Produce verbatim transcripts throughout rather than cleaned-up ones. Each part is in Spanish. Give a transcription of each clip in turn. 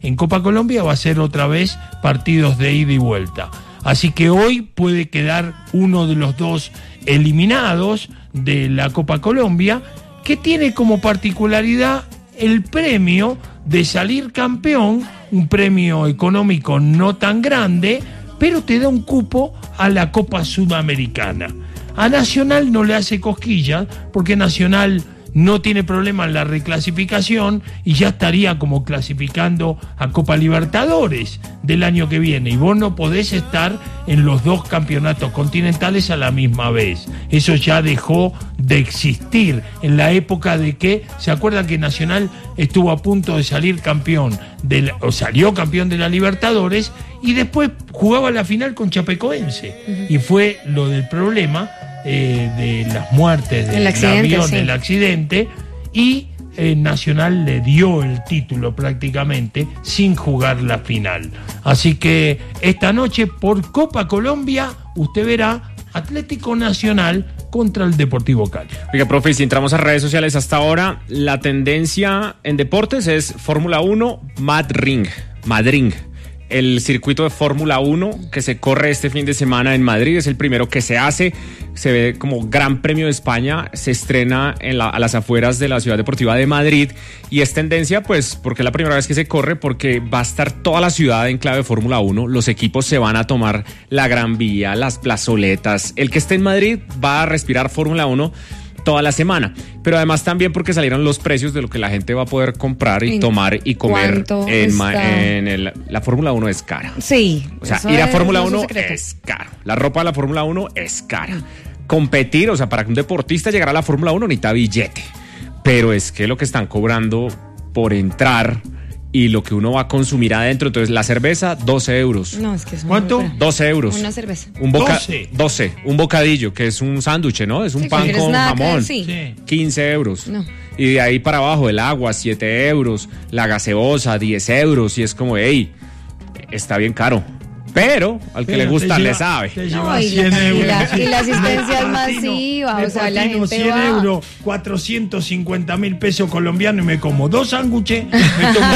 en Copa Colombia va a ser otra vez partidos de ida y vuelta. Así que hoy puede quedar uno de los dos eliminados de la Copa Colombia, que tiene como particularidad el premio de salir campeón, un premio económico no tan grande, pero te da un cupo a la Copa Sudamericana. A Nacional no le hace cosquillas, porque Nacional no tiene problema en la reclasificación y ya estaría como clasificando a Copa Libertadores del año que viene, y vos no podés estar en los dos campeonatos continentales a la misma vez. Eso ya dejó de existir en la época de que, ¿se acuerdan que Nacional estuvo a punto de salir campeón de la, o salió campeón de la Libertadores y después jugaba la final con Chapecoense? Uh-huh. Y fue lo del problema Eh, de las muertes del avión, sí. del accidente, y eh, Nacional le dio el título prácticamente sin jugar la final. Así que esta noche por Copa Colombia usted verá Atlético Nacional contra el Deportivo Cali. Oiga, profe, si entramos a redes sociales hasta ahora, la tendencia en deportes es Fórmula uno Madrid, Madrid. El circuito de Fórmula uno que se corre este fin de semana en Madrid es el primero que se hace, se ve como Gran Premio de España, se estrena en la, a las afueras de la Ciudad Deportiva de Madrid, y es tendencia pues porque es la primera vez que se corre, porque va a estar toda la ciudad en clave de Fórmula uno, los equipos se van a tomar la Gran Vía, las plazoletas, el que esté en Madrid va a respirar Fórmula uno toda la semana, pero además también porque salieron los precios de lo que la gente va a poder comprar y tomar y comer en, en el, la Fórmula uno es cara. Sí. O sea, ir a Fórmula uno es caro. La ropa de la Fórmula uno es cara. Competir, o sea, para que un deportista llegara a la Fórmula uno necesita billete. Pero es que lo que están cobrando por entrar y lo que uno va a consumir adentro, entonces la cerveza, doce euros. No, es que es ¿Cuánto? doce euros. Una cerveza. Un boca, doce. doce. Un bocadillo, que es un sándwich, ¿no? Es un sí, pan con jamón. Sí. quince euros. No. Y de ahí para abajo, el agua, siete euros. La gaseosa, diez euros. Y es como, hey, está bien caro. Pero al que Pero le gusta lleva, le sabe. No, y, la, y, la, y la asistencia es masiva. O sea, la gente cien va. euros, cuatrocientos cincuenta mil pesos colombianos y me como dos sándwiches, me tomo,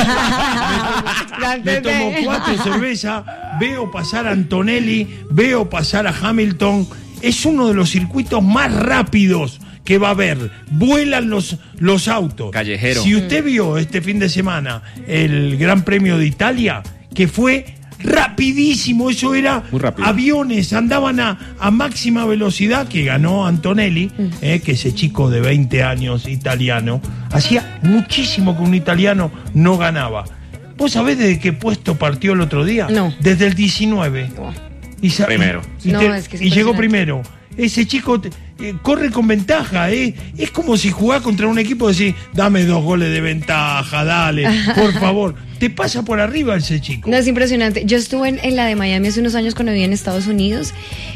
me, me tomo cuatro cervezas, veo pasar a Antonelli, veo pasar a Hamilton. Es uno de los circuitos más rápidos que va a haber. Vuelan los, los autos. Callejero. Si usted vio este fin de semana el Gran Premio de Italia, que fue rapidísimo, eso era aviones, andaban a, a máxima velocidad, que ganó Antonelli, mm. eh, que ese chico de veinte años italiano, hacía muchísimo que un italiano no ganaba. ¿Vos sabés desde qué puesto partió el otro día? No. Desde el diecinueve. Oh. Y, primero. Y, no, te, es que es y llegó primero. Ese chico te, eh, corre con ventaja, ¿eh? Es como si jugás contra un equipo y decís, dame dos goles de ventaja, dale, por favor. Te pasa por arriba ese chico. No, es impresionante. Yo estuve en, en la de Miami hace unos años cuando vivía en Estados Unidos,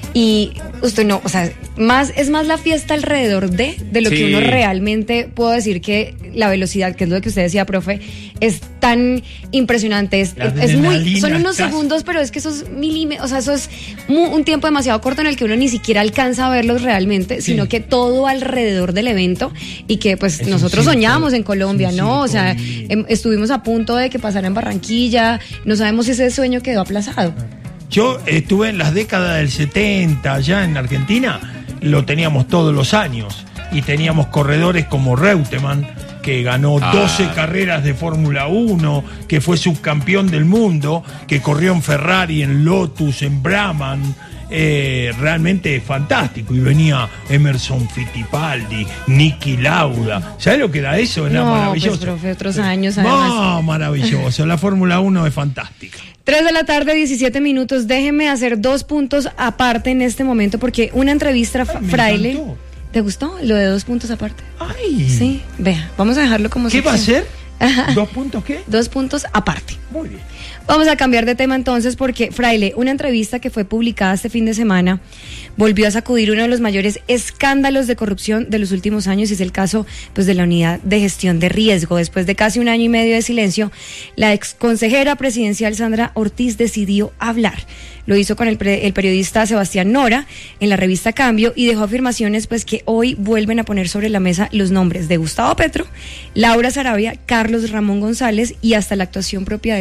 y usted no, o sea, más es más la fiesta alrededor de, de lo sí. que uno realmente, puedo decir que la velocidad, que es lo que usted decía, profe, es tan impresionante. Es, es muy, son unos estás... segundos, pero es que esos milímetros, o sea, eso es muy, un tiempo demasiado corto en el que uno ni siquiera alcanza a verlos realmente, sí. sino que todo alrededor del evento, y que pues es nosotros soñamos en Colombia, ¿no? O sea, em, estuvimos a punto de que pasara en Barranquilla, no sabemos si ese sueño quedó aplazado. Yo estuve en las décadas del setenta allá en Argentina, lo teníamos todos los años, y teníamos corredores como Reutemann, que ganó doce ah. carreras de Fórmula uno, que fue subcampeón del mundo, que corrió en Ferrari, en Lotus, en Brabham, eh, realmente fantástico. Y venía Emerson Fittipaldi, Niki Lauda. ¿Sabes lo que era eso? Era no, maravilloso. Pues, profe, otros años además. No, maravilloso. La Fórmula uno es fantástica. tres de la tarde, diecisiete minutos. Déjeme hacer dos puntos aparte en este momento, porque una entrevista a Fraile. Encantó. ¿Te gustó lo de dos puntos aparte? Ay. Sí, vea, vamos a dejarlo como ¿Qué sección. va a ser? Ajá. ¿Dos puntos qué? Dos puntos aparte. Muy bien. Vamos a cambiar de tema entonces, porque Fraile, una entrevista que fue publicada este fin de semana volvió a sacudir uno de los mayores escándalos de corrupción de los últimos años, y es el caso pues de la Unidad de Gestión de Riesgo. Después de casi un año y medio de silencio, la exconsejera presidencial Sandra Ortiz decidió hablar. Lo hizo con el, pre, el periodista Sebastián Nora en la revista Cambio, y dejó afirmaciones pues que hoy vuelven a poner sobre la mesa los nombres de Gustavo Petro, Laura Sarabia, Carlos Ramón González y hasta la actuación propia de